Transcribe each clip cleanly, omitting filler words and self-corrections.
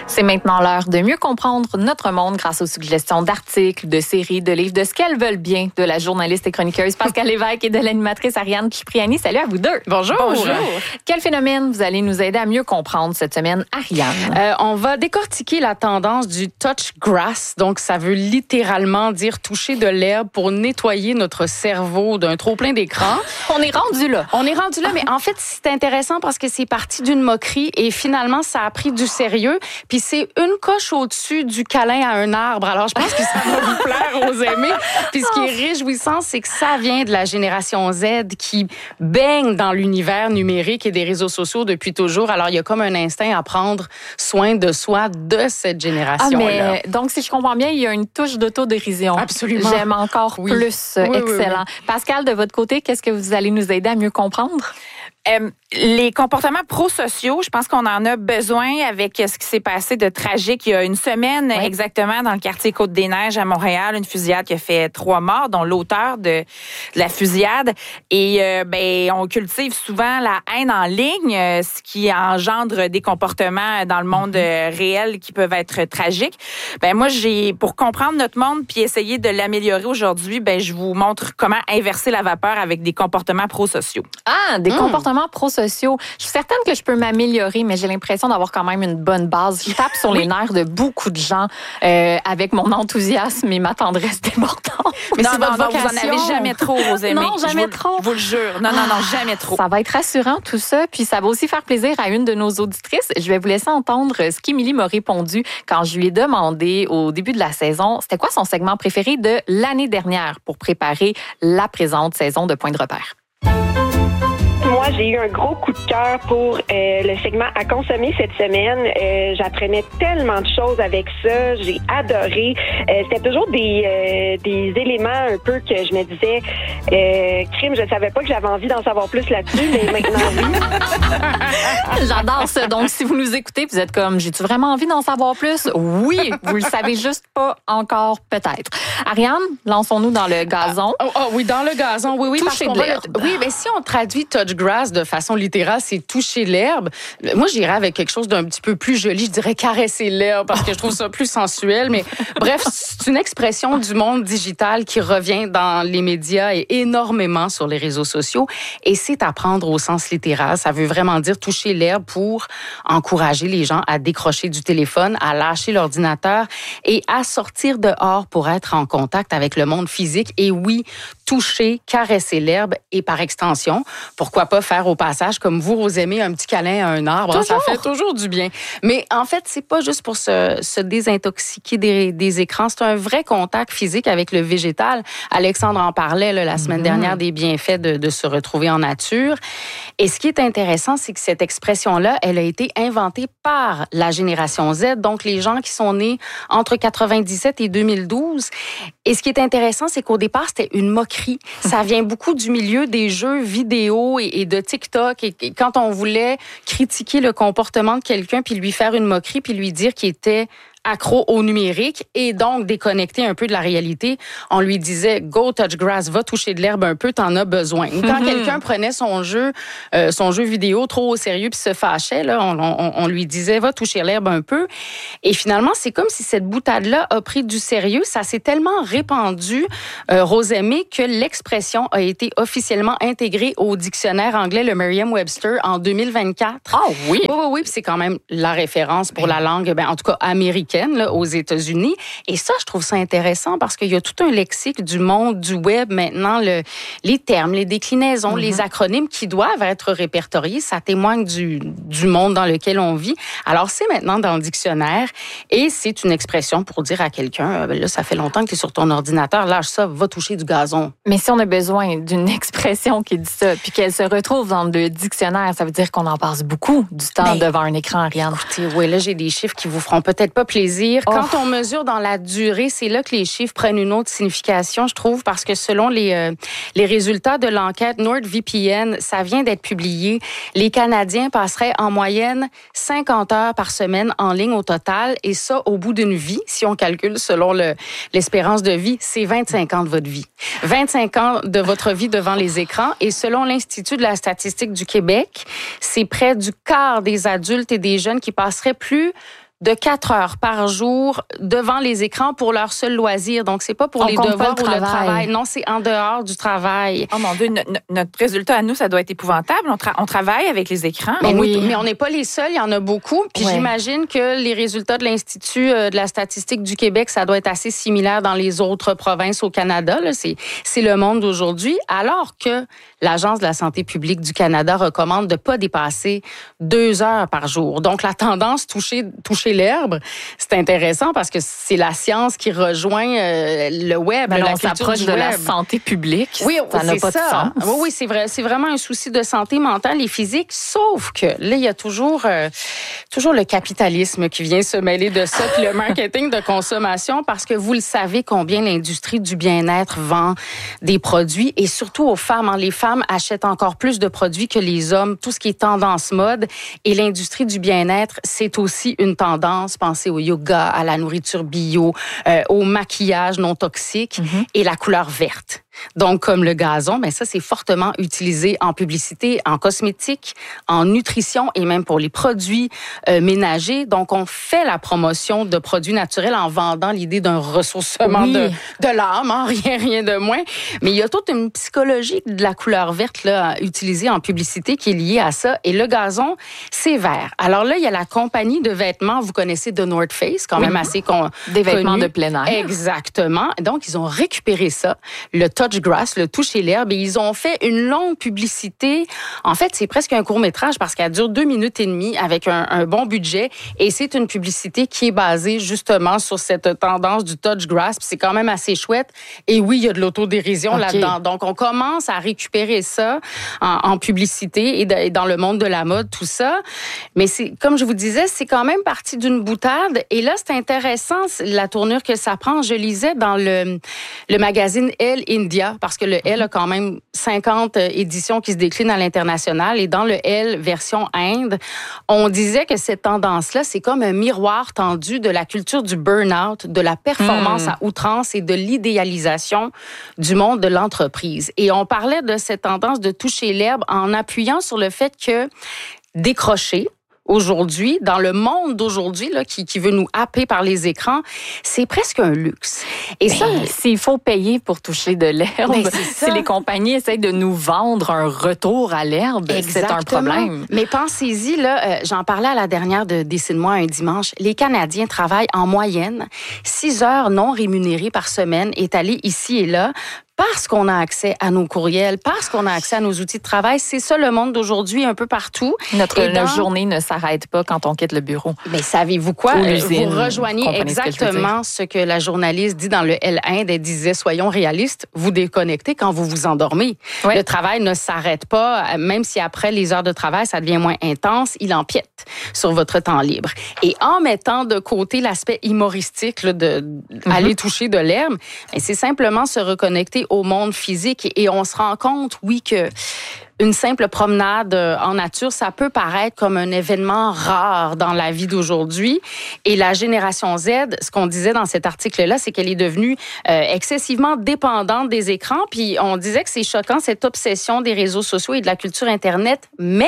C'est maintenant l'heure de mieux comprendre notre monde grâce aux suggestions d'articles, de séries, de livres, de ce qu'elles veulent bien de la journaliste et chroniqueuse Pascale Lévesque et de l'animatrice Ariane Cipriani. Salut à vous deux. Bonjour. Bonjour. Quel phénomène vous allez nous aider à mieux comprendre cette semaine, Ariane? On va décortiquer la tendance du touch grass. Donc, ça veut littéralement dire toucher de l'herbe pour nettoyer notre cerveau d'un trop-plein d'écran. On est rendu là. On est rendu là, mais en fait, c'est intéressant parce que c'est parti d'une moquerie et finalement, ça a pris du sérieux. Puis c'est une coche au-dessus du câlin à un arbre. Alors, je pense que ça va vous plaire aux aimés. Puis ce qui est réjouissant, c'est que ça vient de la génération Z qui baigne dans l'univers numérique et des réseaux sociaux depuis toujours. Alors, il y a comme un instinct à prendre soin de soi de cette génération-là. Donc, si je comprends bien, il y a une touche d'autodérision. Absolument. J'aime encore plus. Excellent. Oui. Pascale, de votre côté, qu'est-ce que vous allez nous aider à mieux comprendre? Les comportements prosociaux, je pense qu'on en a besoin avec ce qui s'est passé de tragique il y a une semaine exactement dans le quartier Côte-des-Neiges à Montréal, une fusillade qui a fait 3 morts, dont l'auteur de la fusillade. Et on cultive souvent la haine en ligne, ce qui engendre des comportements dans le monde réel qui peuvent être tragiques. Moi, pour comprendre notre monde puis essayer de l'améliorer aujourd'hui, je vous montre comment inverser la vapeur avec des comportements prosociaux. Des comportements prosociaux. Je suis certaine que je peux m'améliorer, mais j'ai l'impression d'avoir quand même une bonne base. Je tape sur les nerfs de beaucoup de gens avec mon enthousiasme et ma tendresse débordante. Mais non, vous en avez jamais trop, vos amis. Non, jamais trop. Je vous le jure. Non, jamais trop. Ça va être rassurant, tout ça. Puis ça va aussi faire plaisir à une de nos auditrices. Je vais vous laisser entendre ce qu'Émilie m'a répondu quand je lui ai demandé au début de la saison, c'était quoi son segment préféré de l'année dernière pour préparer la présente saison de Point de repère. Moi, j'ai eu un gros coup de cœur pour le segment à consommer cette semaine. J'apprenais tellement de choses avec ça. J'ai adoré. C'était toujours des éléments un peu que je me disais, crime, je savais pas que j'avais envie d'en savoir plus là-dessus, mais maintenant, oui. J'adore ça. Donc, si vous nous écoutez, vous êtes comme, j'ai-tu vraiment envie d'en savoir plus? Oui, vous le savez juste pas encore, peut-être. Ariane, lançons-nous dans le gazon. Oui, dans le gazon, oui. Toucher de l'herbe. Oui, mais si on traduit touch grass de façon littérale, c'est toucher l'herbe. Moi, j'irais avec quelque chose d'un petit peu plus joli. Je dirais caresser l'herbe parce que je trouve ça plus sensuel. Mais bref, c'est une expression du monde digital qui revient dans les médias et énormément sur les réseaux sociaux. Et c'est à prendre au sens littéral. Ça veut vraiment dire toucher l'herbe pour encourager les gens à décrocher du téléphone, à lâcher l'ordinateur et à sortir dehors pour être en contact avec le monde physique. Et oui, toucher, caresser l'herbe et par extension, pourquoi pas faire au passage, comme vous aimez, un petit câlin à un arbre. Toujours. Ça fait toujours du bien. Mais en fait, c'est pas juste pour se désintoxiquer des écrans. C'est un vrai contact physique avec le végétal. Alexandre en parlait la semaine dernière des bienfaits de se retrouver en nature. Et ce qui est intéressant, c'est que cette expression-là, elle a été inventée par la génération Z, donc les gens qui sont nés entre 97 et 2012. Et ce qui est intéressant, c'est qu'au départ, c'était une moquerie. Ça vient beaucoup du milieu des jeux vidéo et de TikTok. Et quand on voulait critiquer le comportement de quelqu'un, puis lui faire une moquerie, puis lui dire qu'il était accro au numérique et donc déconnecté un peu de la réalité, on lui disait « Go touch grass, va toucher de l'herbe un peu, t'en as besoin ». Quand quelqu'un prenait son jeu vidéo trop au sérieux puis se fâchait, là, on lui disait « Va toucher l'herbe un peu ». Et finalement, c'est comme si cette boutade-là a pris du sérieux. Ça s'est tellement répandu, Rosemée, que l'expression a été officiellement intégrée au dictionnaire anglais, le Merriam-Webster, en 2024. Ah oui? Oui, puis c'est quand même la référence pour la langue, en tout cas américaine, là, aux États-Unis. Et ça, je trouve ça intéressant parce qu'il y a tout un lexique du monde du web maintenant, les termes, les déclinaisons, les acronymes qui doivent être répertoriés. Ça témoigne du monde dans lequel on vit. Alors, c'est maintenant dans le dictionnaire et c'est une expression pour dire à quelqu'un, là, ça fait longtemps que tu es sur ton ordinateur, lâche ça, va toucher du gazon. Mais si on a besoin d'une expression qui dit ça, puis qu'elle se retrouve dans le dictionnaire, ça veut dire qu'on en passe beaucoup du temps devant un écran, Ariane. Écoutez, oui, là, j'ai des chiffres qui vous feront peut-être pas plaisir. Quand on mesure dans la durée, c'est là que les chiffres prennent une autre signification, je trouve, parce que selon les résultats de l'enquête NordVPN, ça vient d'être publié, les Canadiens passeraient en moyenne 50 heures par semaine en ligne au total, et ça, au bout d'une vie, si on calcule selon l'espérance de vie, c'est 25 ans de votre vie. 25 ans de votre vie devant les écrans, et selon l'Institut de la statistique du Québec, c'est près du quart des adultes et des jeunes qui passeraient plus de 4 heures par jour devant les écrans pour leur seul loisir. Donc, c'est pas pour les devoirs ou le travail. Non, c'est en dehors du travail. Oh mon Dieu, notre résultat à nous, ça doit être épouvantable. On travaille avec les écrans. Mais on n'est pas les seuls, il y en a beaucoup. Puis j'imagine que les résultats de l'Institut de la statistique du Québec, ça doit être assez similaire dans les autres provinces au Canada. Là. C'est le monde d'aujourd'hui. Alors que l'Agence de la santé publique du Canada recommande de ne pas dépasser 2 heures par jour. Donc, la tendance toucher l'herbe, c'est intéressant parce que c'est la science qui rejoint le web. On s'approche de la santé publique. Oui, ça n'a pas de sens. Oui, c'est vrai. C'est vraiment un souci de santé mentale et physique. Sauf que là, il y a toujours le capitalisme qui vient se mêler de ça, puis le marketing de consommation, parce que vous le savez combien l'industrie du bien-être vend des produits et surtout aux femmes. Les femmes achètent encore plus de produits que les hommes. Tout ce qui est tendance mode et l'industrie du bien-être, c'est aussi une tendance. Pensez au yoga, à la nourriture bio, au maquillage non toxique et la couleur verte. Donc, comme le gazon, ben ça, c'est fortement utilisé en publicité, en cosmétique, en nutrition et même pour les produits ménagers. Donc, on fait la promotion de produits naturels en vendant l'idée d'un ressourcement de l'âme, hein, rien de moins. Mais il y a toute une psychologie de la couleur verte là, utilisée en publicité qui est liée à ça. Et le gazon, c'est vert. Alors là, il y a la compagnie de vêtements, vous connaissez The North Face, quand même assez des vêtements de plein air. Exactement. Donc, ils ont récupéré ça, le Touch Grass, le toucher l'herbe, et ils ont fait une longue publicité. En fait, c'est presque un court-métrage parce qu'elle dure 2 minutes et demie avec un bon budget. Et c'est une publicité qui est basée justement sur cette tendance du Touch Grass. Puis c'est quand même assez chouette. Et oui, il y a de l'autodérision là-dedans. Donc, on commence à récupérer ça en publicité et dans le monde de la mode, tout ça. Mais c'est, comme je vous disais, c'est quand même parti d'une boutade. Et là, c'est intéressant la tournure que ça prend. Je lisais dans le magazine Elle India, parce que le Elle a quand même 50 éditions qui se déclinent à l'international. Et dans le Elle version Inde, on disait que cette tendance-là, c'est comme un miroir tendu de la culture du burn-out, de la performance à outrance et de l'idéalisation du monde de l'entreprise. Et on parlait de cette tendance de toucher l'herbe en appuyant sur le fait que décrocher, aujourd'hui, dans le monde d'aujourd'hui là, qui veut nous happer par les écrans, c'est presque un luxe. Et ça, s'il faut payer pour toucher de l'herbe, si les compagnies essayent de nous vendre un retour à l'herbe, c'est un problème. Mais pensez-y, là, j'en parlais à la dernière de Décide-moi un dimanche, les Canadiens travaillent en moyenne 6 heures non rémunérées par semaine, étalées ici et là, parce qu'on a accès à nos courriels, parce qu'on a accès à nos outils de travail. C'est ça le monde d'aujourd'hui un peu partout. Notre journée ne s'arrête pas quand on quitte le bureau. Mais savez-vous quoi? Vous rejoignez exactement ce que la journaliste dit dans le Elle Inde. Elle disait, soyons réalistes, vous déconnectez quand vous vous endormez. Oui. Le travail ne s'arrête pas, même si après les heures de travail, ça devient moins intense, il empiète sur votre temps libre. Et en mettant de côté l'aspect humoristique là, aller toucher de l'herbe, c'est simplement se reconnecter au monde physique et on se rend compte, oui, que une simple promenade en nature, ça peut paraître comme un événement rare dans la vie d'aujourd'hui. Et la génération Z, ce qu'on disait dans cet article-là, c'est qu'elle est devenue excessivement dépendante des écrans. Puis on disait que c'est choquant, cette obsession des réseaux sociaux et de la culture Internet, mais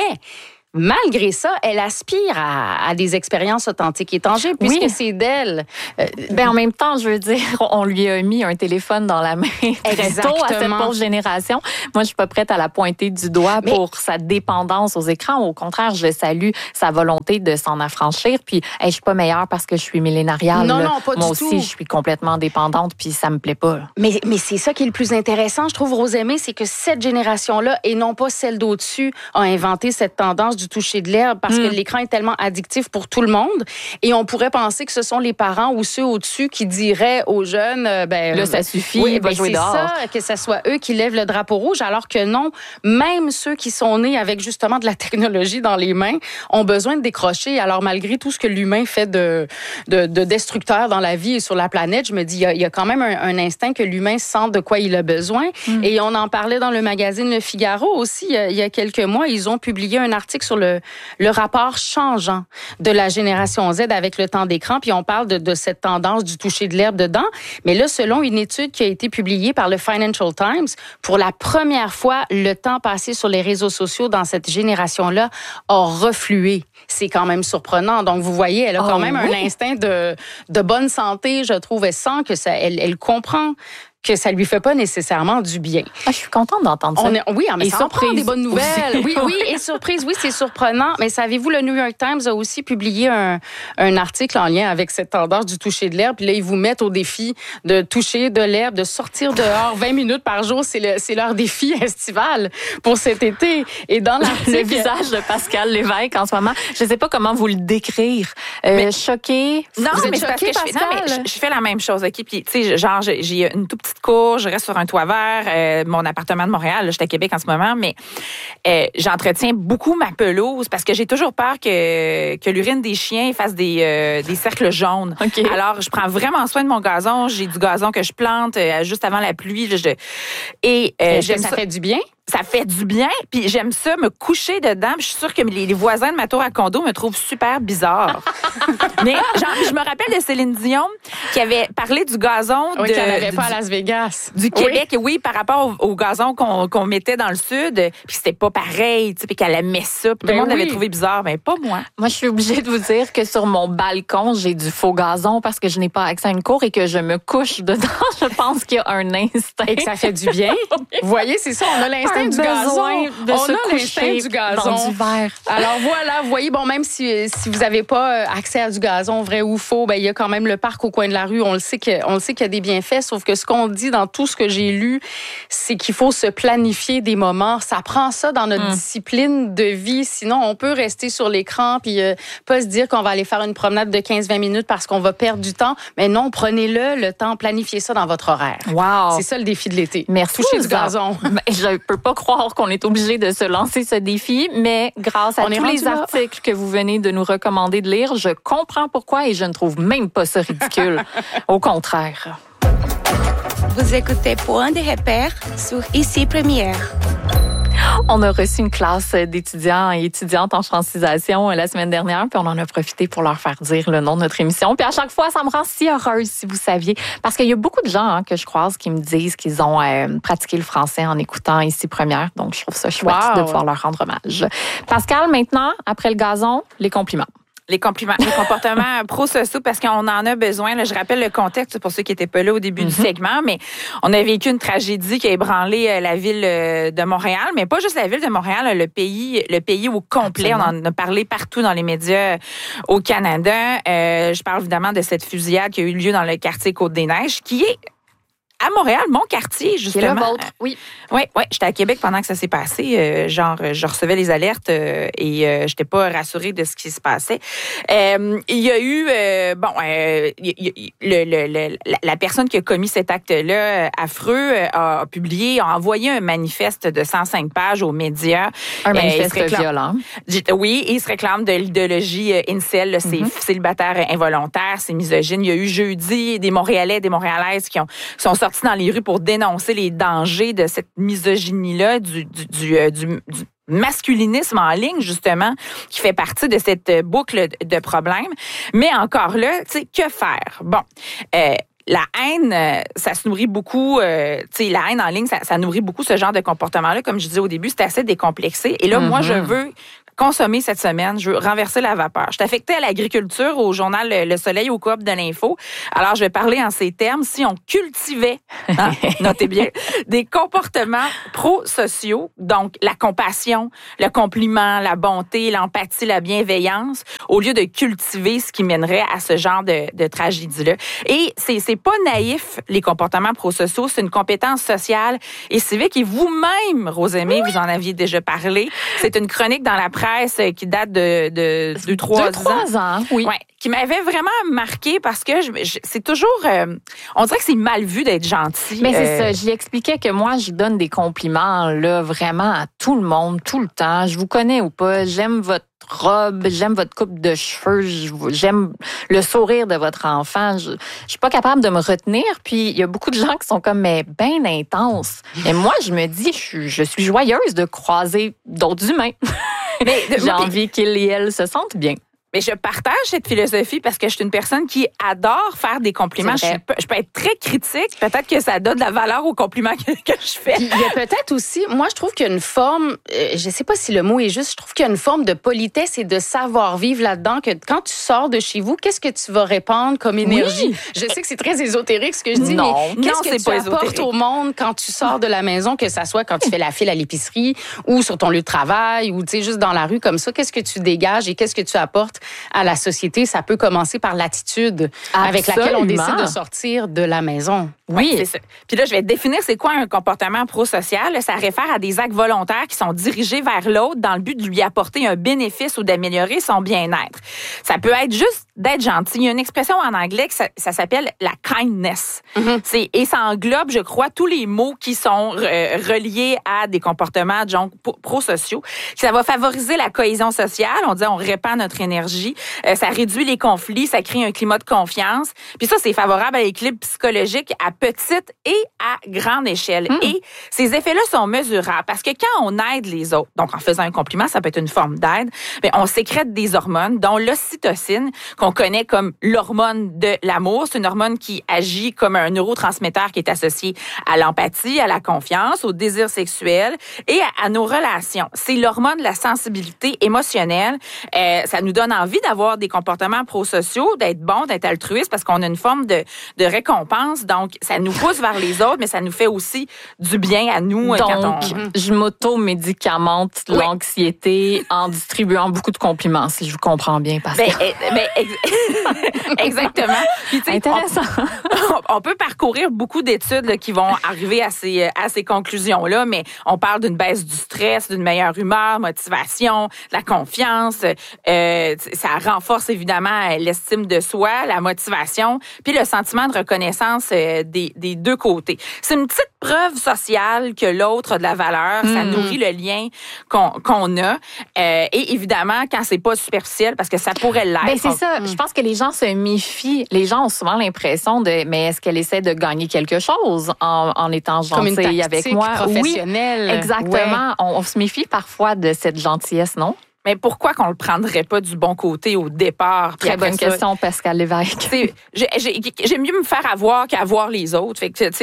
malgré ça, elle aspire à des expériences authentiques et tangibles, puisque c'est d'elle. En même temps, je veux dire, on lui a mis un téléphone dans la main très tôt à cette pauvre génération. Moi, je suis pas prête à la pointer du doigt pour sa dépendance aux écrans. Au contraire, je salue sa volonté de s'en affranchir. Puis, je suis pas meilleure parce que je suis millénariale. Non, pas Moi du aussi, tout. Je suis complètement dépendante, puis ça me plaît pas. Mais c'est ça qui est le plus intéressant, je trouve, Rosemée, c'est que cette génération-là, et non pas celle d'au-dessus, a inventé cette tendance du toucher de l'herbe parce que l'écran est tellement addictif pour tout le monde. Et on pourrait penser que ce sont les parents ou ceux au-dessus qui diraient aux jeunes, là, ça suffit, va jouer dehors. C'est ça, que ce soit eux qui lèvent le drapeau rouge, alors que non, même ceux qui sont nés avec justement de la technologie dans les mains ont besoin de décrocher. Alors, malgré tout ce que l'humain fait de destructeur dans la vie et sur la planète, je me dis, il y a quand même un instinct que l'humain sent de quoi il a besoin. Et on en parlait dans le magazine Le Figaro aussi, il y a quelques mois, ils ont publié un article sur sur le rapport changeant de la génération Z avec le temps d'écran, puis on parle de cette tendance du toucher de l'herbe dedans. Mais là, selon une étude qui a été publiée par le Financial Times, pour la première fois, le temps passé sur les réseaux sociaux dans cette génération-là a reflué. C'est quand même surprenant. Donc, vous voyez, elle a quand même un instinct de bonne santé, je trouve. Elle sent que elle comprend que ça lui fait pas nécessairement du bien. Je suis contente d'entendre ça. Oui, mais ça prend des bonnes nouvelles. Oui, et surprise, oui, c'est surprenant. Mais savez-vous, le New York Times a aussi publié un article en lien avec cette tendance du toucher de l'herbe. Puis là, ils vous mettent au défi de toucher de l'herbe, de sortir dehors 20 minutes par jour. C'est leur défi estival pour cet été. Et dans l'article... Le visage de Pascal Lévesque en ce moment, je sais pas comment vous le décrire. Choqué? Non, vous mais êtes choqué, je fais la même chose, OK? Puis, tu sais, genre, j'ai une toute petite cour, je reste sur un toit vert, mon appartement de Montréal, là, je suis à Québec en ce moment, mais j'entretiens beaucoup ma pelouse parce que j'ai toujours peur que l'urine des chiens fasse des cercles jaunes. Okay. Alors, je prends vraiment soin de mon gazon. J'ai du gazon que je plante juste avant la pluie. ça fait du bien? Ça fait du bien, puis j'aime ça, me coucher dedans. Je suis sûre que les voisins de ma tour à condo me trouvent super bizarre. Mais genre, je me rappelle de Céline Dion qui avait parlé du gazon qu'elle n'avait pas à Las Vegas. Du Québec, oui, par rapport au gazon qu'on mettait dans le sud, puis c'était pas pareil, tu sais, puis qu'elle aimait ça, puis tout le monde l'avait trouvé bizarre, mais pas moi. Moi, je suis obligée de vous dire que sur mon balcon, j'ai du faux gazon parce que je n'ai pas accès à une cour et que je me couche dedans. Je pense qu'il y a un instinct. Et que ça fait du bien. Vous voyez, c'est ça, on a l'instinct du gazon. On a l'instinct du gazon. Dans du verre. Alors voilà, vous voyez, bon, même si vous n'avez pas accès à du gazon, vrai ou faux, ben il y a quand même le parc au coin de la rue. On le sait qu'il y a des bienfaits, sauf que ce qu'on dit dans tout ce que j'ai lu, c'est qu'il faut se planifier des moments. Ça prend ça dans notre discipline de vie. Sinon, on peut rester sur l'écran puis pas se dire qu'on va aller faire une promenade de 15-20 minutes parce qu'on va perdre du temps. Mais non, prenez-le temps, planifiez ça dans votre horaire. Wow. C'est ça le défi de l'été. Merci. Toucher du gazon. Je peux pas croire qu'on est obligé de se lancer ce défi, mais grâce à tous les articles que vous venez de nous recommander de lire, je comprends pourquoi et je ne trouve même pas ça ridicule. Au contraire. Vous écoutez Point de repère sur Ici Première. On a reçu une classe d'étudiants et étudiantes en francisation la semaine dernière, puis on en a profité pour leur faire dire le nom de notre émission. Puis à chaque fois, ça me rend si heureuse, si vous saviez, parce qu'il y a beaucoup de gens que je croise qui me disent qu'ils ont pratiqué le français en écoutant Ici Première. Donc, je trouve ça chouette de pouvoir leur rendre hommage. Pascal, maintenant, après le gazon, les compliments. Les compliments, les comportements pro-sociaux, parce qu'on en a besoin. Là, je rappelle le contexte pour ceux qui n'étaient pas là au début du segment, mais on a vécu une tragédie qui a ébranlé la ville de Montréal, mais pas juste la ville de Montréal, le pays au complet. Absolument. On en a parlé partout dans les médias au Canada. Je parle évidemment de cette fusillade qui a eu lieu dans le quartier Côte-des-Neiges, qui est à Montréal, mon quartier, justement. C'est le vôtre, oui. Oui, j'étais à Québec pendant que ça s'est passé. Je recevais les alertes et j'étais pas rassurée de ce qui se passait. Il y a eu, la personne qui a commis cet acte-là affreux a envoyé un manifeste de 105 pages aux médias. Un manifeste violent. Oui, et il se réclame de l'idéologie incel, c'est célibataire involontaire, c'est misogyne. Il y a eu jeudi des Montréalais et des Montréalaises qui sont sortis dans les rues pour dénoncer les dangers de cette misogynie-là, du masculinisme en ligne, justement, qui fait partie de cette boucle de problèmes. Mais encore là, tu sais, que faire? Bon, la haine, ça se nourrit beaucoup, tu sais, la haine en ligne, ça nourrit beaucoup ce genre de comportement-là. Comme je disais au début, c'est assez décomplexé. Et là, moi, je veux consommer cette semaine, je veux renverser la vapeur. Je suis affectée à l'agriculture, au journal Le Soleil, au Coop de l'Info. Alors, je vais parler en ces termes. Si on cultivait, notez bien, des comportements pro-sociaux, donc la compassion, le compliment, la bonté, l'empathie, la bienveillance, au lieu de cultiver ce qui mènerait à ce genre de tragédie-là. Et c'est pas naïf, les comportements pro-sociaux, c'est une compétence sociale et civique. Et vous-même, Rosemée, vous en aviez déjà parlé. C'est une chronique dans la presse qui date de 2-3 ans. Oui. Ouais, qui m'avait vraiment marqué parce que c'est toujours... on dirait que c'est mal vu d'être gentil. Mais c'est ça. J'y expliquais que moi, je donne des compliments là vraiment à tout le monde, tout le temps. Je vous connais ou pas. J'aime votre robe, j'aime votre coupe de cheveux, j'aime le sourire de votre enfant. Je suis pas capable de me retenir. Puis il y a beaucoup de gens qui sont comme mais bien intenses. Et moi, je me dis, je suis joyeuse de croiser d'autres humains. J'ai envie qu'ils et elles se sentent bien. Mais je partage cette philosophie parce que je suis une personne qui adore faire des compliments. Je peux être très critique. Peut-être que ça donne de la valeur aux compliments que je fais. Puis, il y a peut-être aussi, moi, je trouve qu'il y a une forme, je sais pas si le mot est juste, je trouve qu'il y a une forme de politesse et de savoir-vivre là-dedans, que quand tu sors de chez vous, qu'est-ce que tu vas répandre comme énergie? Oui. Je sais que c'est très ésotérique ce que je dis, mais qu'est-ce que tu apportes au monde quand tu sors de la maison, que ça soit quand tu fais la file à l'épicerie ou sur ton lieu de travail ou, tu sais, juste dans la rue comme ça? Qu'est-ce que tu dégages et qu'est-ce que tu apportes à la société? Ça peut commencer par l'attitude avec laquelle on décide de sortir de la maison. Oui, c'est ça. Puis là, je vais définir c'est quoi un comportement prosocial. Ça réfère à des actes volontaires qui sont dirigés vers l'autre dans le but de lui apporter un bénéfice ou d'améliorer son bien-être. Ça peut être juste d'être gentil. Il y a une expression en anglais que ça s'appelle la kindness. Mm-hmm. Et ça englobe, je crois, tous les mots qui sont reliés à des comportements genre prosociaux. Ça va favoriser la cohésion sociale. On dit on répand notre énergie. Ça réduit les conflits. Ça crée un climat de confiance. Puis ça, c'est favorable à l'équilibre psychologique à petite et à grande échelle. Et ces effets-là sont mesurables parce que quand on aide les autres, donc en faisant un compliment, ça peut être une forme d'aide, mais on sécrète des hormones, dont l'ocytocine, qu'on connaît comme l'hormone de l'amour. C'est une hormone qui agit comme un neurotransmetteur qui est associé à l'empathie, à la confiance, au désir sexuel et à nos relations. C'est l'hormone de la sensibilité émotionnelle. Ça nous donne envie d'avoir des comportements prosociaux, d'être bon, d'être altruiste parce qu'on a une forme de récompense. Donc, ça nous pousse vers les autres, mais ça nous fait aussi du bien à nous. Donc, je m'auto-médicamente l'anxiété en distribuant beaucoup de compliments, si je vous comprends bien, Pascal. Exactement. Puis, intéressant. On peut parcourir beaucoup d'études là, qui vont arriver à ces conclusions-là, mais on parle d'une baisse du stress, d'une meilleure humeur, motivation, de la confiance. Ça renforce évidemment l'estime de soi, la motivation, puis le sentiment de reconnaissance des deux côtés. C'est une petite preuve sociale que l'autre a de la valeur. Ça nourrit le lien qu'on a. Et évidemment, quand c'est pas superficiel, parce que ça pourrait l'être. Ben c'est ça. Je pense que les gens se méfient. Les gens ont souvent l'impression de, mais est-ce qu'elle essaie de gagner quelque chose en étant gentille avec moi? Professionnelle. Oui, exactement. Ouais. On se méfie parfois de cette gentillesse, non? Mais pourquoi qu'on le prendrait pas du bon côté au départ? Très bonne question, Pascal Lévesque. J'aime mieux me faire avoir qu'avoir les autres. Fait que, tu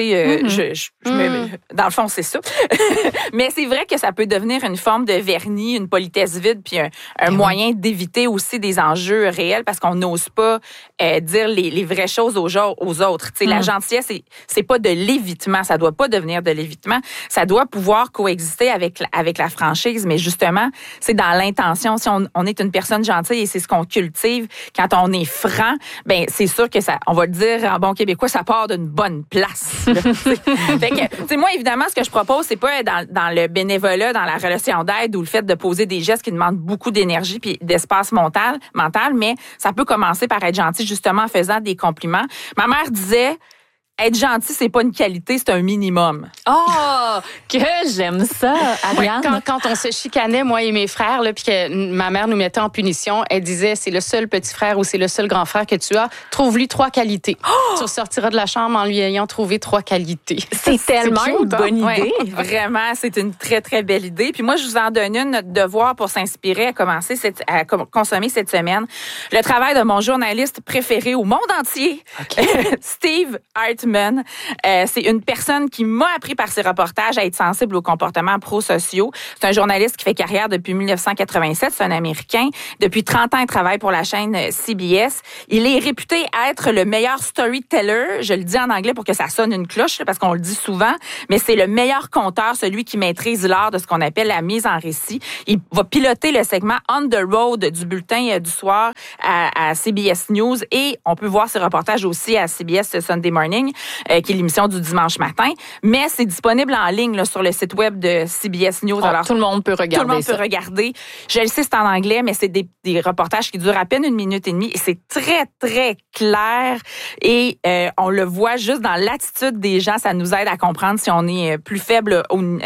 sais, dans le fond, c'est ça. Mais c'est vrai que ça peut devenir une forme de vernis, une politesse vide, puis un moyen d'éviter aussi des enjeux réels parce qu'on n'ose pas dire les vraies choses aux autres. Tu sais, la gentillesse, c'est pas de l'évitement. Ça doit pas devenir de l'évitement. Ça doit pouvoir coexister avec la franchise. Mais justement, c'est dans l'intention. Si on est une personne gentille et c'est ce qu'on cultive, quand on est franc, ben c'est sûr que ça, on va le dire en bon québécois, ça part d'une bonne place. Fait que, tu sais, moi évidemment, ce que je propose, c'est pas dans le bénévolat, dans la relation d'aide ou le fait de poser des gestes qui demandent beaucoup d'énergie puis d'espace mental, mais ça peut commencer par être gentil justement en faisant des compliments. Ma mère disait, être gentil, c'est pas une qualité, c'est un minimum. Oh, que j'aime ça, Ariane. Ouais, quand on se chicanait, moi et mes frères, là, puis que ma mère nous mettait en punition, elle disait, c'est le seul petit frère ou c'est le seul grand frère que tu as, trouve-lui 3 qualités. Oh! Tu ressortiras de la chambre en lui ayant trouvé 3 qualités. C'est tellement une bonne idée. Ouais, vraiment, c'est une très, très belle idée. Puis moi, je vous en donne une, notre devoir pour s'inspirer à consommer cette semaine. Le travail de mon journaliste préféré au monde entier, Steve Hartman. C'est une personne qui m'a appris par ses reportages à être sensible aux comportements prosociaux. C'est un journaliste qui fait carrière depuis 1987. C'est un Américain. Depuis 30 ans, il travaille pour la chaîne CBS. Il est réputé être le meilleur storyteller. Je le dis en anglais pour que ça sonne une cloche, parce qu'on le dit souvent, mais c'est le meilleur conteur, celui qui maîtrise l'art de ce qu'on appelle la mise en récit. Il va piloter le segment On the Road du bulletin du soir à CBS News et on peut voir ses reportages aussi à CBS Sunday Morning. Qui est l'émission du dimanche matin. Mais c'est disponible en ligne là, sur le site web de CBS News. Alors, tout le monde peut regarder. Tout le monde peut regarder. Je le sais, c'est en anglais, mais c'est des reportages qui durent à peine 1 minute et demie. Et c'est très, très clair. Et on le voit juste dans l'attitude des gens. Ça nous aide à comprendre si on est plus faible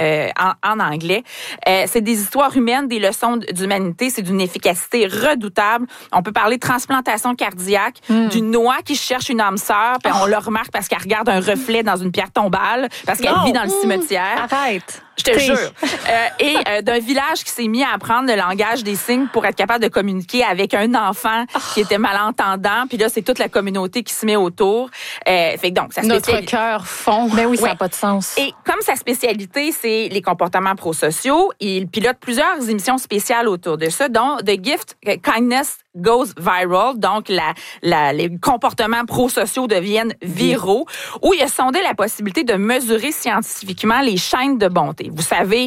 en anglais. C'est des histoires humaines, des leçons d'humanité. C'est d'une efficacité redoutable. On peut parler de transplantation cardiaque, d'une noix qui cherche une âme sœur. Puis on le remarque parce qu'elle regarde un reflet dans une pierre tombale, parce qu'elle vit dans le cimetière. Arrête. Je te jure. Et d'un village qui s'est mis à apprendre le langage des signes pour être capable de communiquer avec un enfant qui était malentendant. Puis là, c'est toute la communauté qui se met autour. Fait que donc, notre cœur fond. Ben oui, ça n'a pas de sens. Et comme sa spécialité, c'est les comportements prosociaux, il pilote plusieurs émissions spéciales autour de ça, dont The Gift Kindness Goes Viral, donc les comportements prosociaux deviennent viraux, où il a sondé la possibilité de mesurer scientifiquement les chaînes de bonté. Vous savez,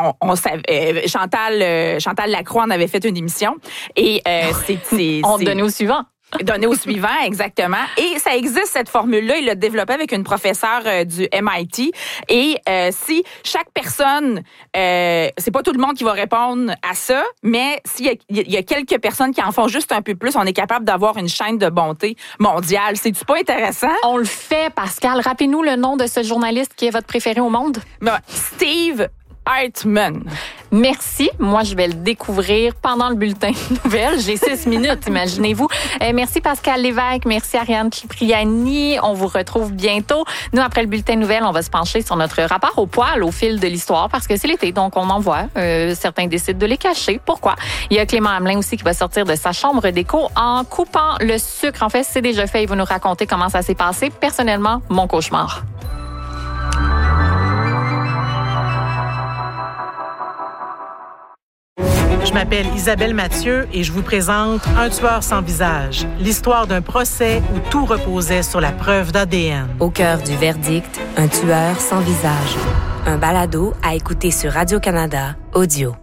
Chantal Lacroix en avait fait une émission, et on donnait au suivant. Donné au suivant, exactement. Et ça existe, cette formule-là. Il l'a développée avec une professeure du MIT. Et si chaque personne, c'est pas tout le monde qui va répondre à ça, mais s'il y a quelques personnes qui en font juste un peu plus, on est capable d'avoir une chaîne de bonté mondiale. C'est-tu pas intéressant? On le fait, Pascal. Rappelez-nous le nom de ce journaliste qui est votre préféré au monde. Steve Hartman. Merci. Moi, je vais le découvrir pendant le bulletin de nouvelles. J'ai 6 minutes, imaginez-vous. Merci Pascal Lévesque. Merci Ariane Cipriani. On vous retrouve bientôt. Nous, après le bulletin de nouvelles, on va se pencher sur notre rapport au poil au fil de l'histoire parce que c'est l'été, donc on en voit. Certains décident de les cacher. Pourquoi? Il y a Clément Hamelin aussi qui va sortir de sa chambre d'écho en coupant le sucre. En fait, c'est déjà fait. Il va nous raconter comment ça s'est passé. Personnellement, mon cauchemar. Je m'appelle Isabelle Mathieu et je vous présente Un tueur sans visage, l'histoire d'un procès où tout reposait sur la preuve d'ADN. Au cœur du verdict, Un tueur sans visage. Un balado à écouter sur Radio-Canada Audio.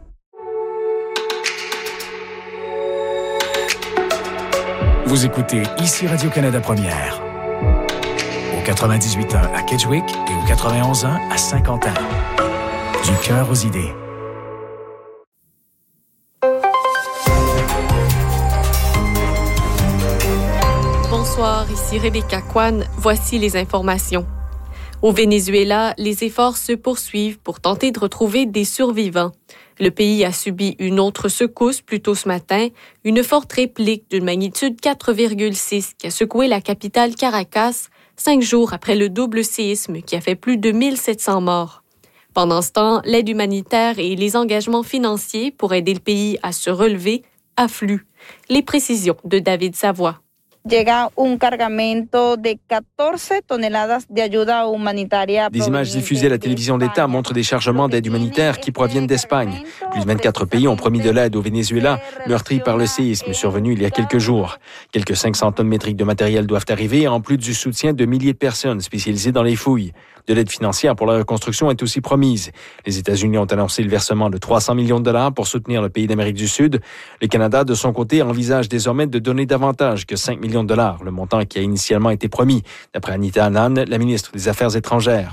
Vous écoutez ici Radio-Canada Première. Au 98.1 à Kedgewick et au 91.1 à Saint-Quentin. Du cœur aux idées. Bonsoir, ici Rebecca Kwan. Voici les informations. Au Venezuela, les efforts se poursuivent pour tenter de retrouver des survivants. Le pays a subi une autre secousse plus tôt ce matin, une forte réplique d'une magnitude 4,6 qui a secoué la capitale Caracas 5 jours après le double séisme qui a fait plus de 1700 morts. Pendant ce temps, l'aide humanitaire et les engagements financiers pour aider le pays à se relever affluent. Les précisions de David Savoie. Des images diffusées à la télévision d'État montrent des chargements d'aide humanitaire qui proviennent d'Espagne. Plus de 24 pays ont promis de l'aide au Venezuela, meurtri par le séisme survenu il y a quelques jours. Quelques 500 tonnes métriques de matériel doivent arriver, en plus du soutien de milliers de personnes spécialisées dans les fouilles. De l'aide financière pour la reconstruction est aussi promise. Les États-Unis ont annoncé le versement de 300 millions de dollars pour soutenir le pays d'Amérique du Sud. Le Canada, de son côté, envisage désormais de donner davantage que 5 millions de dollars, le montant qui a initialement été promis, d'après Anita Anand, la ministre des Affaires étrangères.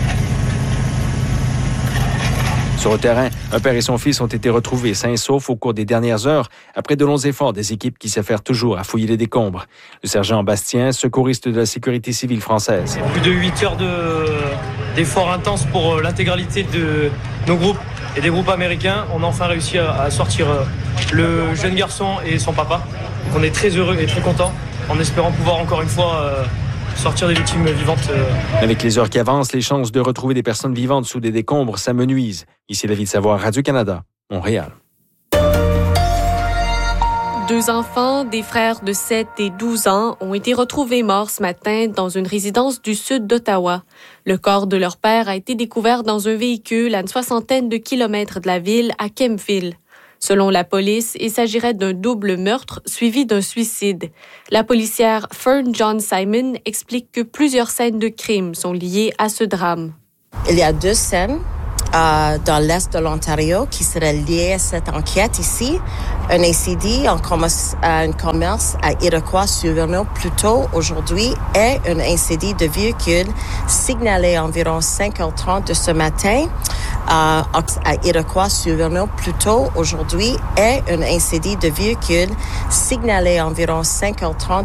Sur le terrain, un père et son fils ont été retrouvés sains et saufs au cours des dernières heures, après de longs efforts des équipes qui s'affairent toujours à fouiller les décombres. Le sergent Bastien, secouriste de la sécurité civile française. Plus de 8 heures d'efforts intenses pour l'intégralité de nos groupes et des groupes américains. On a enfin réussi à sortir le jeune garçon et son papa. Donc on est très heureux et très contents, en espérant pouvoir encore une fois sortir des victimes vivantes. Avec les heures qui avancent, les chances de retrouver des personnes vivantes sous des décombres s'amenuisent. Ici David Savoie, Radio-Canada, Montréal. 2 enfants, des frères de 7 et 12 ans, ont été retrouvés morts ce matin dans une résidence du sud d'Ottawa. Le corps de leur père a été découvert dans un véhicule à une 60aine de kilomètres de la ville, à Kempville. Selon la police, il s'agirait d'un double meurtre suivi d'un suicide. La policière Fern John Simon explique que plusieurs scènes de crime sont liées à ce drame. Il y a 2 scènes dans l'est de l'Ontario qui seraient liées à cette enquête ici. Un incendie en commerce à Iroquois survenu plus tôt aujourd'hui et un incendie de véhicule signalé à environ 5h30 de ce matin à Iroquois survenu plus tôt aujourd'hui et un incendie de véhicule signalé à environ 5h30